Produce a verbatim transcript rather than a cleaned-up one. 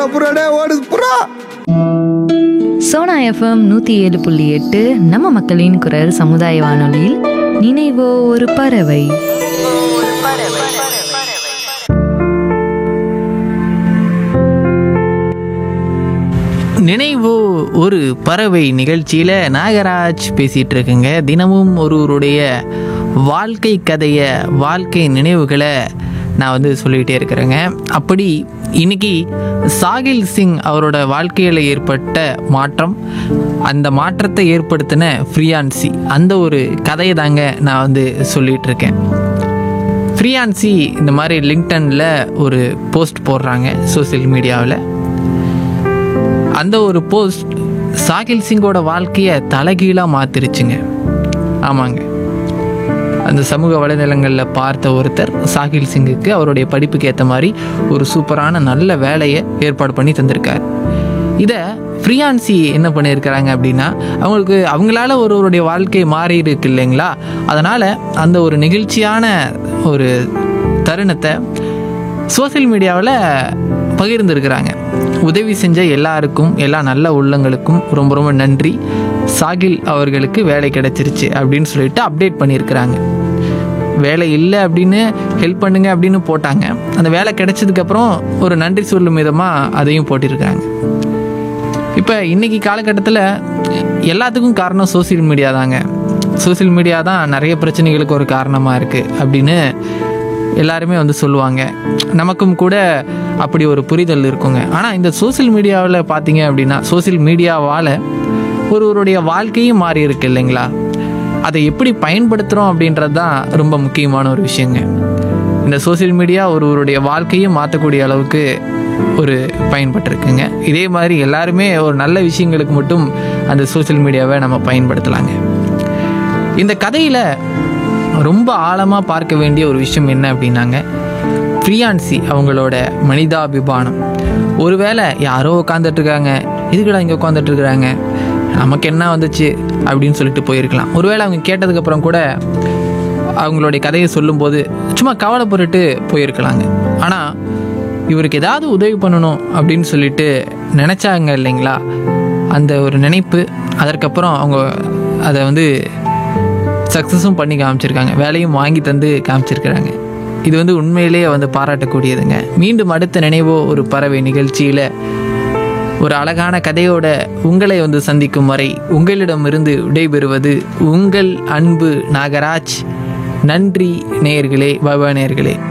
புறாடே ஓடுது புறா. சோனா எஃப்எம் நூற்றி ஏழு புள்ளி எட்டு நம்ம மக்களின் குரல் சமுதாய வானொலியில் நினைவோ ஒரு பறவை. நினைவோ ஒரு பறவை நிகழ்ச்சியில் நாகராஜ் பேசிகிட்டு இருக்குங்க. தினமும் ஒருவருடைய வாழ்க்கை கதையை, வாழ்க்கை நினைவுகளை நான் வந்து சொல்லிகிட்டே இருக்கிறேங்க. அப்படி இன்னைக்கு சாகில் சிங் அவரோட வாழ்க்கையில் ஏற்பட்ட மாற்றம், அந்த மாற்றத்தை ஏற்படுத்தின ஃப்ரீயான்சி, அந்த ஒரு கதையை தாங்க நான் வந்து சொல்லிகிட்டு இருக்கேன். ஃப்ரீயான்சி இந்த மாதிரி லிங்க்டனில் ஒரு போஸ்ட் போடுறாங்க சோசியல் மீடியாவில். அந்த ஒரு போஸ்ட் சாகில் சிங்கோட வாழ்க்கையை தலைகீழாக மாற்றிருச்சுங்க. ஆமாங்க, அந்த சமூக வலைதளங்களில் பார்த்த ஒருத்தர் சாகில் சிங்குக்கு அவருடைய படிப்புக்கு ஏற்ற மாதிரி ஒரு சூப்பரான நல்ல வேலையை ஏற்பாடு பண்ணி தந்திருக்கார். இதை ஃப்ரீயான்சி என்ன பண்ணியிருக்கிறாங்க அப்படின்னா, அவங்களுக்கு அவங்களால ஒருவருடைய வாழ்க்கை மாறி இருக்கு இல்லைங்களா, அதனால் அந்த ஒரு நெகிழ்ச்சியான ஒரு தருணத்தை சோசியல் மீடியாவில் பகிர்ந்துருக்கிறாங்க. உதவி செஞ்ச எல்லாருக்கும், எல்லா நல்ல உள்ளங்களுக்கும் ரொம்ப ரொம்ப நன்றி, சாகில் அவர்களுக்கு வேலை கிடைச்சிருச்சு அப்படின்னு சொல்லிட்டு அப்டேட் பண்ணியிருக்கிறாங்க. வேலை இல்லை அப்படின்னு ஹெல்ப் பண்ணுங்க அப்படின்னு போட்டாங்க. அந்த வேலை கிடைச்சதுக்கப்புறம் ஒரு நன்றி சொல்லும் விதமாக அதையும் போட்டிருக்கிறாங்க. இப்போ இன்றைக்கி காலகட்டத்தில் எல்லாத்துக்கும் காரணம் சோசியல் மீடியா தாங்க. சோசியல் மீடியா தான் நிறைய பிரச்சனைகளுக்கு ஒரு காரணமாக இருக்குது அப்படின்னு எல்லாருமே வந்து சொல்லுவாங்க. நமக்கும் கூட அப்படி ஒரு புரிதல் இருக்குங்க. ஆனால் இந்த சோசியல் மீடியாவில் பார்த்தீங்க அப்படின்னா, சோசியல் மீடியாவால் ஒருவருடைய வாழ்க்கையும் மாறி இருக்கு இல்லைங்களா. அதை எப்படி பயன்படுத்துகிறோம் அப்படின்றது தான் ரொம்ப முக்கியமான ஒரு விஷயங்க. இந்த சோசியல் மீடியா ஒருவருடைய வாழ்க்கையும் மாற்றக்கூடிய அளவுக்கு ஒரு பயன்பட்டுருக்குங்க. இதே மாதிரி எல்லாருமே ஒரு நல்ல விஷயங்களுக்கு மட்டும் அந்த சோசியல் மீடியாவை நம்ம பயன்படுத்தலாங்க. இந்த கதையில் ரொம்ப ஆழமாக பார்க்க வேண்டிய ஒரு விஷயம் என்ன அப்படின்னாங்க, ஃப்ரீயான்சி அவங்களோட மனிதாபிமானம். ஒருவேளை யாரோ உட்காந்துட்ருக்காங்க, இதுக்கடா இங்கே உட்காந்துட்ருக்குறாங்க, நமக்கு என்ன வந்துச்சு அப்படின்னு சொல்லிட்டு போயிருக்கலாம். ஒருவேளை அவங்க கேட்டதுக்கப்புறம் கூட அவங்களுடைய கதையை சொல்லும்போது சும்மா கவலைப்பட்டுட்டு போயிருக்கலாங்க. ஆனால் இவருக்கு ஏதாவது உதவி பண்ணணும் அப்படின்னு சொல்லிட்டு நினச்சாங்க இல்லைங்களா, அந்த ஒரு நினைப்பு, அதற்கப்புறம் அவங்க அதை வந்து சக்ஸஸும் பண்ணி காமிச்சிருக்காங்க, வேலையும் வாங்கி தந்து காமிச்சிருக்கிறாங்க. இது வந்து உண்மையிலேயே வந்து பாராட்டக்கூடியதுங்க. மீண்டும் அடுத்த நினைவோ ஒரு பறவை நிகழ்ச்சியில் ஒரு அழகான கதையோட உங்களை வந்து சந்திக்கும் வரை உங்களிடமிருந்து விடைபெறுவது உங்கள் அன்பு நாகராஜ். நன்றி நேயர்களே, பாபா நேயர்களே.